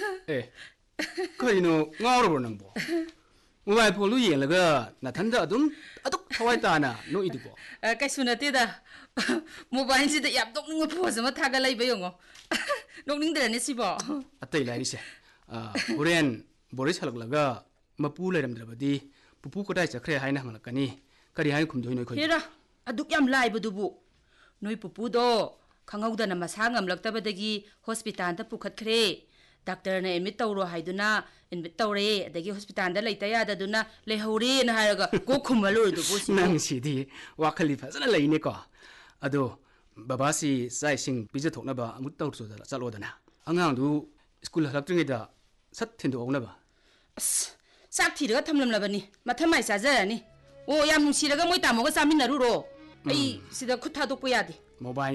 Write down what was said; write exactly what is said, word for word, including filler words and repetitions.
เอ๊ะก็อินูง้อรู้บ่นังบ่เมื่อวานพอรู้เย็นแล้วก็น่าทันจะดุมอะตุกทวายตาน่ะนู้อีดิบ่เออใครสุนัตติดาโมบายสิแต่ยับตกนึงพูดสมมติทักอะไรไปยังงนกนิ่งเดินนี่สิบ่อะเตยไลนี่เสอ่าบุเรนบริษัทหลักแล้วก็มาปูเลยดำเดือบดีปูปูก็ได้จะเคลียร์ให้นะมันละกันนี่ก็ดีให้คุมด้วยหน่อยคนเฮ้ยละอะดุกยำไล่บุดูบุหน่วยปูปูโดข้างเอาเดินมาสร้างอำลักตะบัดกี้ฮอสพิทอลตะปูขัดเคร่ดักเตอร์เนี่ยเอ็นมิตเตอร์รัวให้ดูนะเอ็นมิตเตอร์เร่แต่กี้ฮอสพิทอลได้เลยแต่ยาได้ดูนะเลยฮาวรีนะฮะแล้วก็กูคุมมาลูดูบุสินั่งสิดีว่าคลิปจะเลยนี่ก็อะดูบาบาสิใส่สิ่งพิจารณาบ่ามุตเตอร์สุดละจะรอดนะอังงั้นดูสกุลหลักตรงนี้ด้าสัตว์ทิ้งตัวองนะบ่สักทีเดียวทำลำละบันนี่มาทำไมซาเจอร์นี่โอ้ยามมุสีแล้วก็ไม่ตามมันก็สามีนารูโรไอ้สิเดคุดท่าตุกไปยาดิโมบาย